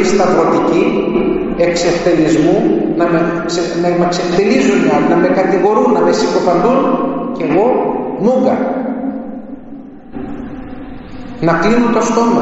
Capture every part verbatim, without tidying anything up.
σταυρωτική, εξευτελισμού, να με, ξε, να με ξεφτελίζουν οι άλλοι, να με κατηγορούν, να με συκοφαντούν και εγώ μούγκα. Να κλείνω το στόμα.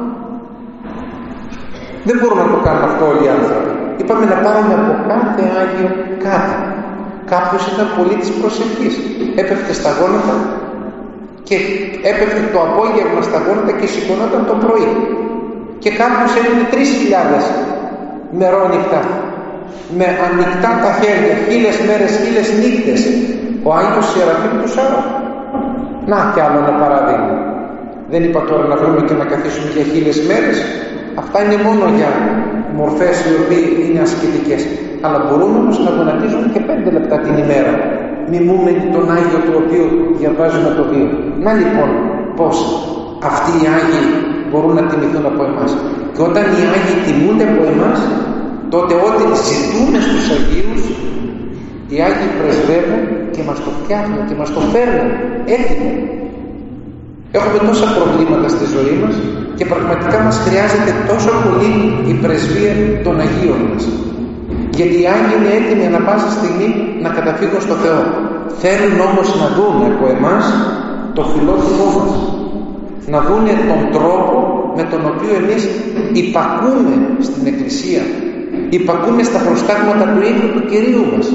Δεν μπορούμε να το κάνουμε αυτό όλοι οι άνθρωποι. Είπαμε να πάρουμε από κάθε Άγιο κάτι. Κάποιος ήταν πολύ της προσευχής. Έπεφτε στα γόνατα και έπεφτε το απόγευμα στα γόνατα και σηκωνόταν το πρωί. Και κάποιος έμεινε τρεις χιλιάδες μερόνυχτα με ανοιχτά τα χέρια, χίλιες μέρες, χίλιες νύχτες. Ο Άγιος Σεραφείμ του Σάρων. Να κι άλλο ένα παράδειγμα. Δεν είπα τώρα να βρούμε και να καθίσουμε για χίλιες μέρες. Αυτά είναι μόνο για μορφές οι οποίες είναι ασκητικές. Αλλά μπορούμε όμως να γονατίζουμε και πέντε λεπτά την ημέρα. Μιμούμε τον Άγιο του οποίου διαβάζουμε το βίο. Να λοιπόν πώς αυτοί οι Άγιοι μπορούν να τιμηθούν από εμάς. Και όταν οι Άγιοι τιμούνται από εμάς, τότε ό,τι ζητούμε στους Αγίους, οι Άγιοι πρεσβεύουν και μας το φτιάχνουν και μας το φέρνουν έτοιμο. Έχουμε τόσα προβλήματα στη ζωή μας και πραγματικά μας χρειάζεται τόσο πολύ η πρεσβεία των Αγίων μας. Γιατί οι Άγιοι είναι έτοιμοι ανά πάσα στιγμή να καταφύγουν στο Θεό. Θέλουν όμως να δουν από εμάς το φιλότιμό μας. Να δουν τον τρόπο με τον οποίο εμείς υπακούμε στην Εκκλησία. Υπακούμε στα προστάγματα του ίδιου του Κυρίου μας.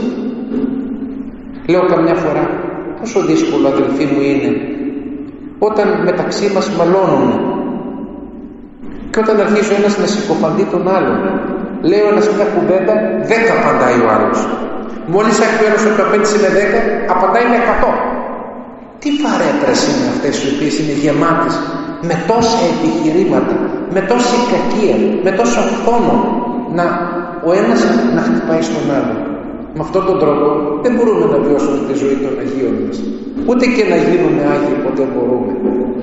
Λέω καμιά φορά, πόσο δύσκολο αδελφοί μου είναι όταν μεταξύ μας μαλώνουμε και όταν αρχίζει ο ένας να συκοφαντεί τον άλλον. Λέει ο ένας μια κουβέντα, δέκα απαντάει ο άλλος. Μόλις έχει ο ένας ότι απέντησε με δέκα, απαντάει με εκατό. Τι φαρέτρες είναι αυτές οι οποίες είναι γεμάτες με τόσα επιχειρήματα, με τόση κακία, με τόσο φθόνο, να ο ένας να χτυπάει στον άλλο. Με αυτόν τον τρόπο δεν μπορούμε να βιώσουμε τη ζωή των Αγίων μας. Ούτε και να γίνουμε Άγιοι ποτέ μπορούμε.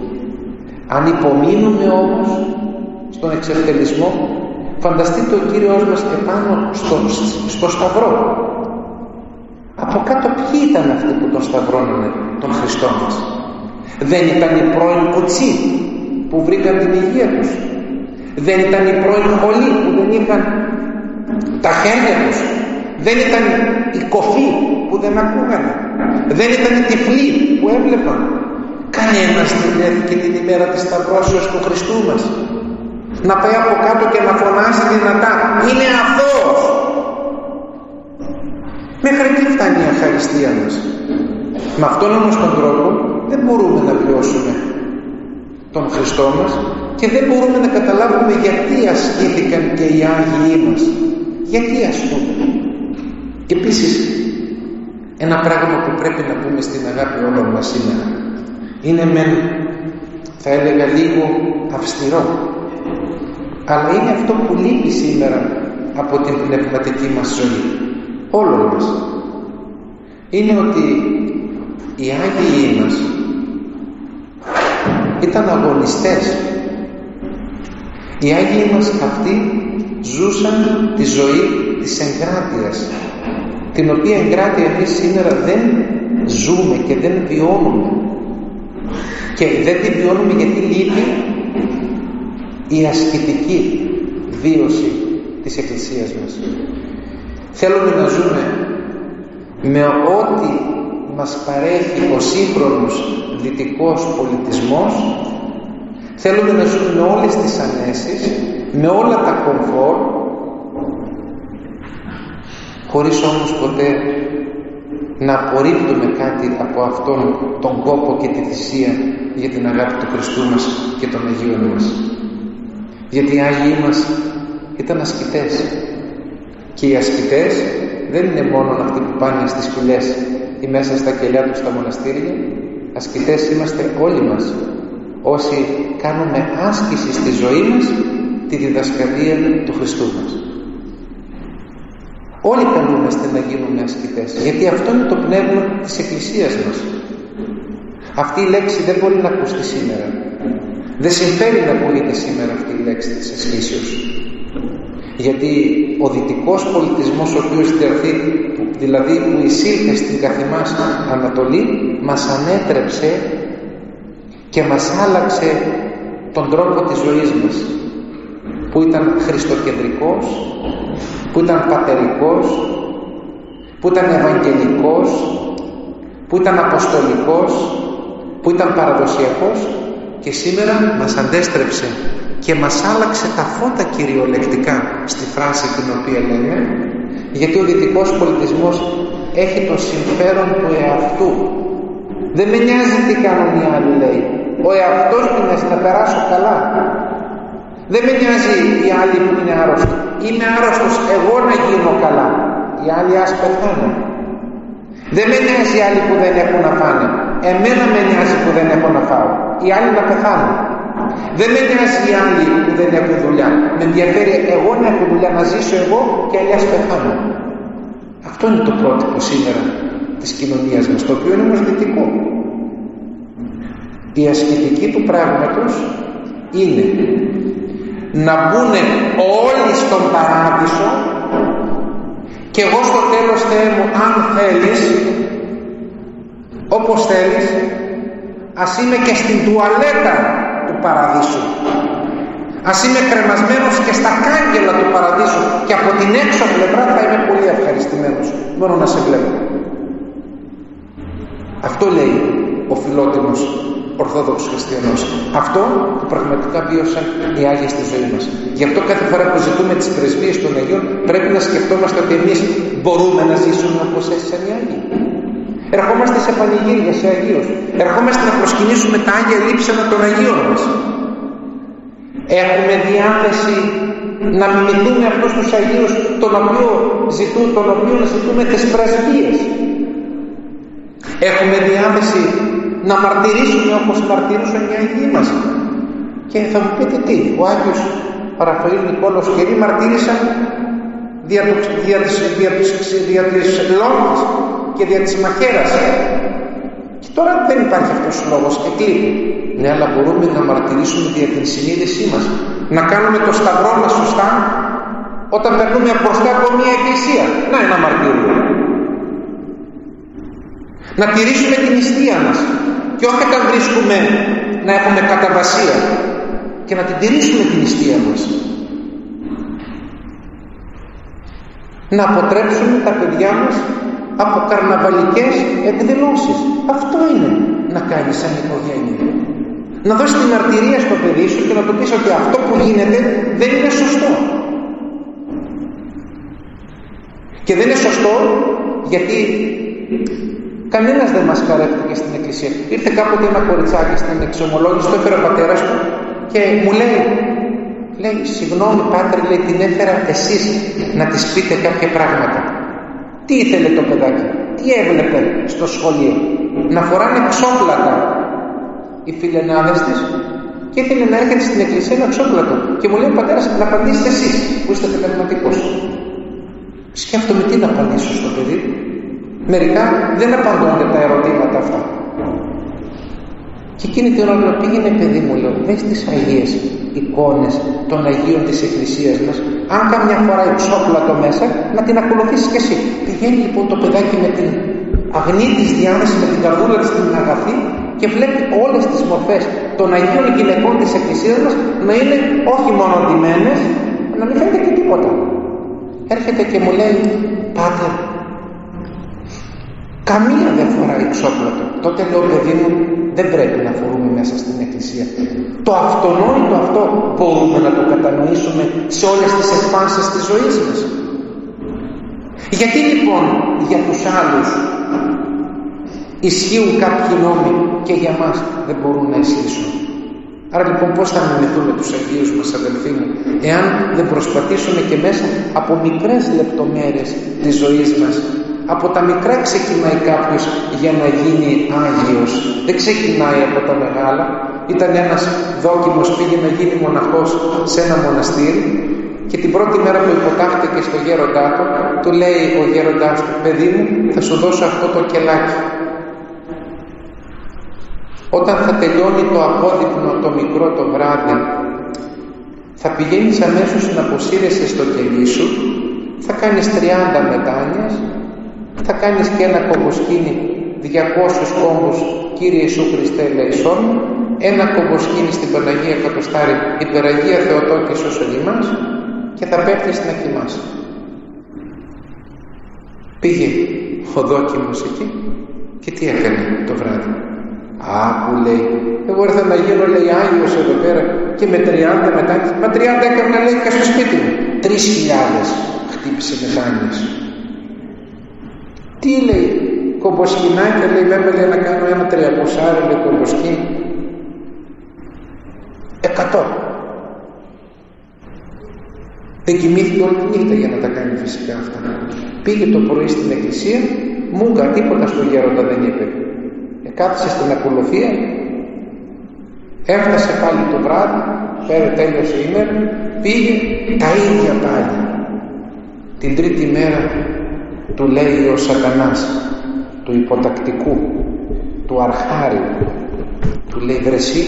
Αν υπομείνουμε όμως στον εξευτελισμό, φανταστείτε ο Κύριος μας επάνω στο, στο σταυρό. Από κάτω ποιοι ήταν αυτοί που τον σταυρώνανε τον Χριστό μας? Δεν ήταν οι πρώην κοτσί που βρήκαν την υγεία τους? Δεν ήταν οι πρώην χολοί που δεν είχαν τα χέρια τους? Δεν ήταν οι κοφοί που δεν ακούγανε? Δεν ήταν οι τυφλοί που έβλεπαν? Κανένας δεν βρέθηκε την ημέρα της σταυρώσεως του Χριστού μας να πάει από κάτω και να φωνάσει δυνατά, είναι αθώος. Μέχρι εκεί φτάνει η αχαριστία μας. Με αυτόν όμως τον τρόπο δεν μπορούμε να βιώσουμε τον Χριστό μας και δεν μπορούμε να καταλάβουμε γιατί ασκήθηκαν και οι Άγιοι μας. Γιατί ασκούνται. Και επίσης ένα πράγμα που πρέπει να πούμε στην αγάπη όλων μας σήμερα είναι μεν, θα έλεγα, λίγο αυστηρό, αλλά είναι αυτό που λείπει σήμερα από την πνευματική μας ζωή όλων μας. Είναι ότι οι Άγιοι μας ήταν αγωνιστές. Οι Άγιοι μας αυτοί ζούσαν τη ζωή της εγκράτειας, την οποία εγκράτεια εμείς σήμερα δεν ζούμε και δεν βιώνουμε. Και δεν τη βιώνουμε γιατί λείπει η ασκητική βίωση της Εκκλησίας μας. Θέλουμε να ζούμε με ό,τι μας παρέχει ο σύγχρονος δυτικός πολιτισμός. Θέλουμε να ζούμε με όλες τις ανέσεις, με όλα τα κομφόρ, χωρίς όμως ποτέ να απορρίπτουμε κάτι από αυτόν τον κόπο και τη θυσία για την αγάπη του Χριστού μας και των Αγίων μας. Γιατί οι Άγιοι μας ήταν ασκητές. Και οι ασκητές δεν είναι μόνο αυτοί που πάνε στις φυλές ή μέσα στα κελιά τους στα μοναστήρια. Ασκητές είμαστε όλοι μας, όσοι κάνουμε άσκηση στη ζωή μας τη διδασκαλία του Χριστού μας. Όλοι καλούμαστε να γίνουμε ασκητές, γιατί αυτό είναι το πνεύμα της Εκκλησίας μας. Αυτή η λέξη δεν μπορεί να ακουστεί σήμερα. Δεν συμφέρει να ακούγεται σήμερα αυτή η λέξη της ασκήσεως. Γιατί ο δυτικός πολιτισμός, ο οποίος διαρθεί, δηλαδή που εισήλθε στην καθημάς Ανατολή, μας ανέτρεψε και μας άλλαξε τον τρόπο της ζωής μας. που ήταν χριστοκεντρικός, που ήταν πατερικός, που ήταν ευαγγελικός, που ήταν αποστολικός, που ήταν παραδοσιακός, και σήμερα μας αντέστρεψε και μας άλλαξε τα φώτα κυριολεκτικά στη φράση την οποία λέμε, γιατί ο δυτικός πολιτισμός έχει το συμφέρον του εαυτού. Δεν με νοιάζει τι κάνουν οι άλλοι, λέει. Ο εαυτός του είναι να περάσω καλά. Δεν με νοιάζει οι άλλοι που είναι άρρωστοι. Είμαι άρρωστος εγώ να γίνω καλά. Οι άλλοι ας πεθάνουν. Δεν με νοιάζει οι άλλοι που δεν έχουν να φάνε. Εμένα με νοιάζει που δεν έχω να φάω. Οι άλλοι να πεθάνουν. Δεν με νοιάζει οι άλλοι που δεν έχουν δουλειά. Με ενδιαφέρει εγώ να έχω δουλειά, να ζήσω εγώ, και άλλοι ας πεθάνουν. Αυτό είναι το πρότυπο σήμερα της κοινωνίας μας, το οποίο είναι όμως δυτικό. Η ασκητική του πράγματος είναι να μπουν όλοι στον παράδεισο, και εγώ στο τέλος, Θεέ μου, αν θέλεις, όπως θέλεις, ας είμαι και στην τουαλέτα του παραδείσου, ας είμαι κρεμασμένος και στα κάγκελα του παραδείσου, και από την έξω πλευρά θα είμαι πολύ ευχαριστημένος μόνο να σε βλέπω. Αυτό λέει ο φιλότιμος Ορθόδοξος Χριστιανός. Αυτό που πραγματικά βίωσαν οι Άγιοι στη ζωή μας. Γι' αυτό κάθε φορά που ζητούμε τις πρεσβείες των Αγίων, πρέπει να σκεφτόμαστε ότι εμείς μπορούμε να ζήσουμε όπως έζησαν οι Άγιοι. Ερχόμαστε σε πανηγύρια, σε Αγίους. Ερχόμαστε να προσκυνήσουμε τα Άγια λείψανα των Αγίων μας. Έχουμε διάθεση να μιμηθούμε αυτούς τους Αγίους, τον οποίο ζητούν, τον οποίο ζητούμε τις πρεσβείες. Έχουμε διάθεση να μαρτυρήσουμε όπως μαρτυρούσαν οι Αγίοι μας. Και θα μου πείτε τι, ο Άγιος Ραφαήλ, Νικόλαος Κερί μαρτύρησαν δια, του, δια, της, δια, της, δια της Λόγκης και δια της Μαχαίρας. Και τώρα δεν υπάρχει αυτός ο λόγος και κλείνει. Ναι, αλλά μπορούμε να μαρτυρήσουμε δια την συνείδησή μας, να κάνουμε το σταυρό μας σωστά όταν περνούμε μπροστά από μια εκκλησία. Να, ένα μαρτύριο. Να τηρήσουμε την νηστεία μας, και όχι όταν βρίσκουμε να έχουμε καταβασία, και να την τηρήσουμε την νηστεία μας. Να αποτρέψουμε τα παιδιά μας από καρναβαλικές εκδηλώσεις. Αυτό είναι να κάνεις σαν οικογένεια. Να δώσεις την μαρτυρία στο παιδί σου και να του πεις ότι αυτό που γίνεται δεν είναι σωστό. Και δεν είναι σωστό γιατί κανένας δεν μας χαρεύτηκε στην εκκλησία. Ήρθε κάποτε ένα κοριτσάκι στην εξομολόγηση, το έφερε ο πατέρας του και μου λέει, λέει, συγγνώμη πάτερ, λέει, την έφερα εσείς να της πείτε κάποια πράγματα. Τι ήθελε το παιδάκι, τι έβλεπε στο σχολείο? Να φοράνε ξόπλατα οι φιλενάδες της, και ήθελε να έρχεται στην εκκλησία ένα ξόπλατο. Και μου λέει ο πατέρας, να απαντήσετε εσείς που είστε καταγματικός. Σκέφτομαι τι να απαντήσω στο παιδί. Μερικά δεν απαντώνται τα ερωτήματα αυτά. Και εκείνη την ώρα πήγαινε, παιδί μου, λέω, δες τις Αγίες εικόνες των Αγίων της Εκκλησίας μας. Αν καμιά φορά εξόπλατο μέσα, να την ακολουθήσεις και εσύ. Πηγαίνει λοιπόν το παιδάκι με την αγνή της διάθεση, με την καρδούλα της την αγαθή, και βλέπει όλες τις μορφές των Αγίων γυναικών της Εκκλησίας μας να είναι όχι μόνο ντυμένες, να μην φαίνεται και τίποτα. Έρχεται και μου λέει, πάτερ, καμία δεν φοράει εξόπλατο. Τότε λέω, παιδί μου, δεν πρέπει να φορούμε μέσα στην εκκλησία. Το αυτονόητο αυτό μπορούμε να το κατανοήσουμε σε όλες τις εκφάνσεις της ζωής μας. Γιατί λοιπόν για τους άλλους ισχύουν κάποιοι νόμοι και για μας δεν μπορούν να ισχύσουν? Άρα λοιπόν πώς θα μιμηθούμε τους Αγίους μας, αδελφοί μου, εάν δεν προσπαθήσουμε και μέσα από μικρές λεπτομέρειες της ζωής μας? Από τα μικρά ξεκινάει κάποιος για να γίνει Άγιος. Δεν ξεκινάει από τα μεγάλα. Ήταν ένας δόκιμος, πήγε να γίνει μοναχός σε ένα μοναστήρι, και την πρώτη μέρα που υποτάχθηκε στο γέροντά του, του λέει ο γέροντάς του, παιδί μου, θα σου δώσω αυτό το κελάκι. Όταν θα τελειώνει το απόδειπνο το μικρό το βράδυ, θα πηγαίνεις αμέσως να αποσύρεσαι στο κελί σου, θα κάνεις τριάντα μετάνοιες, θα κάνεις και ένα κομποσκήνι, διακόσιους κόμπους, Κύριε Ιησού Χριστέ ελέησόν, ένα κομποσκήνη στην Παναγία Κατοστάρη, υπεραγία Θεοτόκη σώσον ημάς, και θα πέφτει να κοιμάσαι. Πήγε ο δόκιμος εκεί και τι έκανε το βράδυ? Άκου, λέει, εγώ ήρθα να γίνω, λέει, Άγιος εδώ πέρα και με τριάντα μετάνοιες. Μα τριάντα έκανα, λέει, και στο σπίτι μου. Τρεις χιλιάδες χτύπησε μετάνοιες. Τι, λέει, κομποσκηνάκια, λέει, με έβαλε να κάνω ένα τριακοσάρι, λέει, κομποσκίνη. Εκατό. Δεν κοιμήθηκε όλη τη νύχτα για να τα κάνει φυσικά αυτά. Πήγε το πρωί στην εκκλησία, μούγκα, τίποτα στο γέροντα δεν είπε. Κάθισε στην ακολουθία, έφτασε πάλι το βράδυ, πέρα τέλειωσε η ημέρα, πήγε τα ίδια πάλι. Την τρίτη μέρα του λέει ο σατανάς, του υποτακτικού, του αρχάριου, του λέει, βρεσί,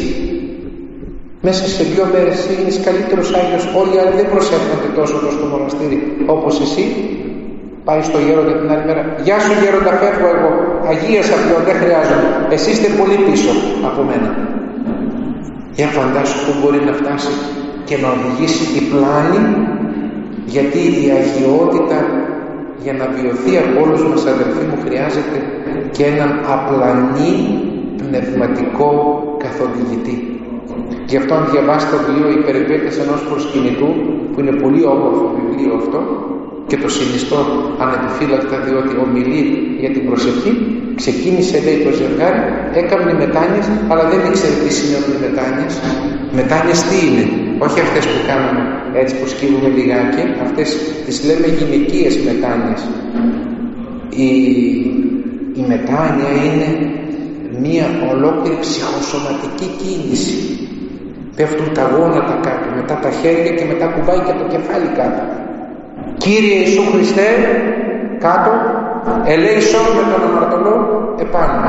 μέσα σε δύο μέρες εσύ γίνεις καλύτερος Άγιος, όλοι οι άλλοι δεν προσεύχονται τόσο εδώ στο μοναστήρι όπως εσύ. Πάει στο γέροντα την άλλη μέρα, γεια σου γέροντα, φεύγω εγώ, αγίασα πλέον, δεν χρειάζομαι, εσείς είστε πολύ πίσω από μένα. Για φαντάσου που μπορεί να φτάσει και να οδηγήσει η πλάνη, γιατί η αγιότητα για να βιωθεί από όλους μας, αδελφοί μου, χρειάζεται και έναν απλανή πνευματικό καθοδηγητή. Γι' αυτό αν διαβάσετε το βιβλίο «Οι περιπέτειες ενός προσκυνητού», που είναι πολύ όμορφο βιβλίο αυτό, και το συνιστώ ανεπιφύλακτα, διότι ομιλεί για την προσευχή, ξεκίνησε, λέει, το ζευγάρι, έκανε μετάνοιες, αλλά δεν ήξερε τι σημαίνουν οι μετάνοιες. Μετάνοιες τι είναι? Όχι αυτές που κάνουμε έτσι που σκύβουμε λιγάκι, αυτές τις λέμε γυναικείες μετάνοιες. Η, η μετάνοια είναι μία ολόκληρη ψυχοσωματική κίνηση. Πέφτουν τα γόνατα κάτω, μετά τα χέρια και μετά κουβάει και το κεφάλι κάτω. Κύριε Ιησού Χριστέ, κάτω, ελέησον με τον αμαρτωλό επάνω.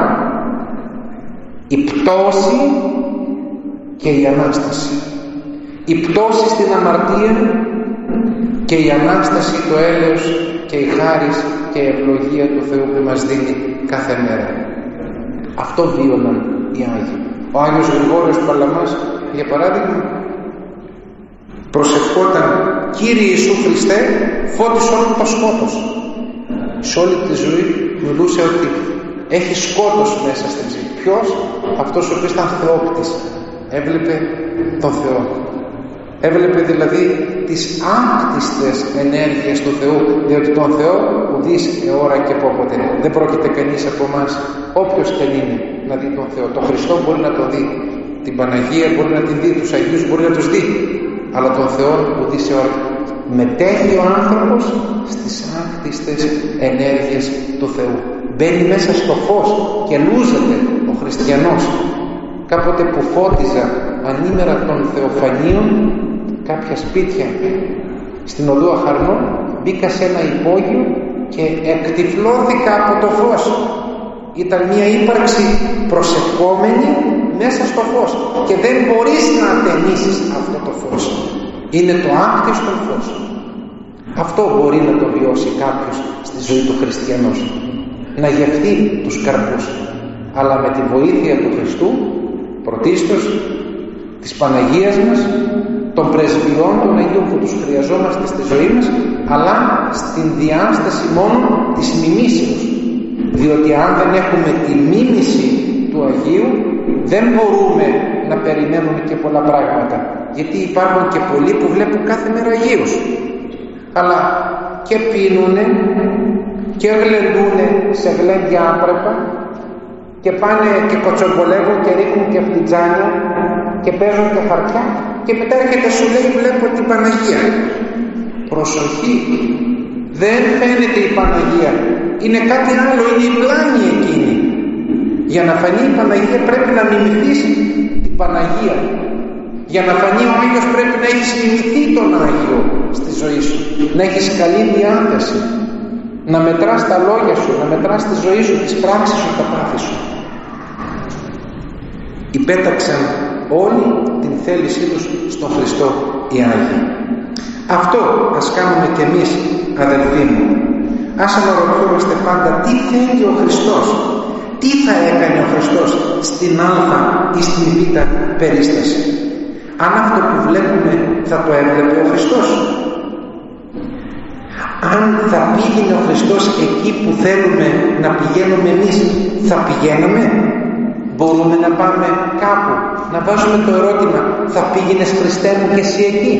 Η πτώση και η Ανάσταση. Η πτώση στην αμαρτία και η Ανάσταση, το έλεος και η χάρις και η ευλογία του Θεού που μας δίνει κάθε μέρα. Αυτό βίωναν οι Άγιοι. Ο Άγιος Γρηγόριος Παλαμάς, για παράδειγμα, προσευχόταν, Κύριε Ιησού Χριστέ, φώτισε όλο το σκότος. Σε όλη τη ζωή μιλούσε ότι έχει σκότος μέσα στην ψυχή. Ποιος? Αυτός ο οποίος ήταν θεόπτης. Έβλεπε τον Θεό. Έβλεπε δηλαδή τις άκτιστες ενέργειες του Θεού, διότι τον Θεό ουδείς αιώρα και πόποτε. Δεν πρόκειται κανείς από εμάς, όποιος και αν είναι, να δει τον Θεό. Τον Χριστό μπορεί να τον δει. Την Παναγία μπορεί να την δει, τους Αγίους μπορεί να τους δει. Αλλά τον Θεό ουδείς αιώρα. Μετέχει ο άνθρωπος στις άκτιστες ενέργειες του Θεού. Μπαίνει μέσα στο φως και λούζεται ο χριστιανός. Κάποτε που φώτιζα ανήμερα των Θεοφανίων κάποια σπίτια στην οδό Αχαρνών, μπήκα σε ένα υπόγειο και εκτυφλώθηκα από το φως. Ήταν μια ύπαρξη προσευχόμενη μέσα στο φως και δεν μπορείς να ατενίσεις αυτό το φως. Είναι το άκτιστο φως. Αυτό μπορεί να το βιώσει κάποιος στη ζωή του χριστιανός, να γευθεί τους καρπούς, αλλά με τη βοήθεια του Χριστού, πρωτίστως της Παναγίας μας, των πρεσβειών των Αγίων που τους χρειαζόμαστε στη ζωή μας, αλλά στην διάσταση μόνο της μιμήσεως. Διότι αν δεν έχουμε τη μίμηση του Αγίου, δεν μπορούμε να περιμένουμε και πολλά πράγματα. Γιατί υπάρχουν και πολλοί που βλέπουν κάθε μέρα Αγίους, αλλά και πίνουνε και γλεντούνε σε γλέντια άπρεπα και πάνε και κοτσομπολεύουν και ρίχνουν και φλιτζάνια και παίζουν και χαρτιά και μετά έρχεται σου λέει βλέπω την Παναγία. Προσοχή, δεν φαίνεται η Παναγία, είναι κάτι άλλο, είναι η πλάνη εκείνη. Για να φανεί η Παναγία πρέπει να μιμηθείς την Παναγία. Για να φανεί ο Άγιος πρέπει να έχεις μιμηθεί τον Άγιο στη ζωή σου, να έχεις καλή διάθεση, να μετράς τα λόγια σου, να μετράς τη ζωή σου, τις πράξεις σου, τα πάθη σου. Υπέταξαν όλοι την θέλησή τους στον Χριστό οι Άγιοι. Αυτό ας κάνουμε κι εμείς, αδελφοί μου. Ας αναρωτιόμαστε πάντα τι θέλει ο Χριστός, τι θα έκανε ο Χριστός στην Α ή στην Β περίσταση. Αν αυτό που βλέπουμε θα το έβλεπε ο Χριστός. Αν θα πήγαινε ο Χριστός εκεί που θέλουμε να πηγαίνουμε εμείς, θα πηγαίναμε. Μπορούμε να πάμε κάπου, να βάζουμε το ερώτημα, θα πήγαινες Χριστέ μου και εσύ εκεί?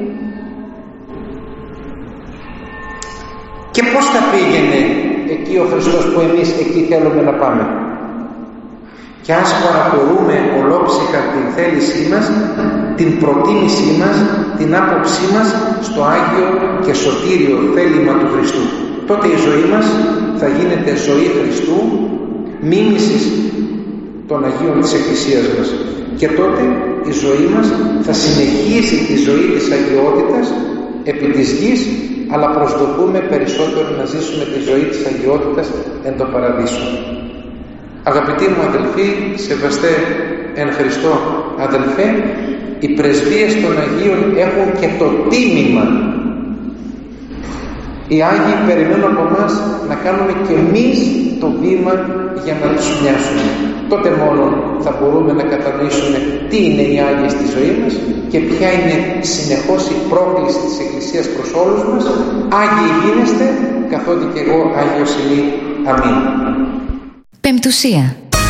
Και πώς θα πήγαινε εκεί ο Χριστός που εμείς εκεί θέλουμε να πάμε? Και ας παραπορούμε ολόψυχα την θέλησή μας, την προτίμησή μας, την άποψή μας στο Άγιο και σωτήριο θέλημα του Χριστού, τότε η ζωή μας θα γίνεται ζωή Χριστού, μίμησης των Αγίων της Εκκλησίας μας. Και τότε η ζωή μας θα συνεχίσει τη ζωή της αγιότητας επί της γης, αλλά προσδοκούμε περισσότερο να ζήσουμε τη ζωή της αγιότητας εν το παραδείσο. Αγαπητοί μου αδελφοί, σεβαστέ εν Χριστώ αδελφέ, οι πρεσβείες των Αγίων έχουν και το τίμημα. Οι Άγιοι περιμένουν από εμάς να κάνουμε και εμείς το βήμα για να τους μοιάσουμε. Τότε μόνο θα μπορούμε να κατανοήσουμε τι είναι οι Άγιοι στη ζωή μας και ποια είναι συνεχώς η πρόκληση της Εκκλησίας προς όλους μας. Άγιοι γίνεστε, καθότι και εγώ Άγιος είμαι. Αμήν. Πεμπτουσία.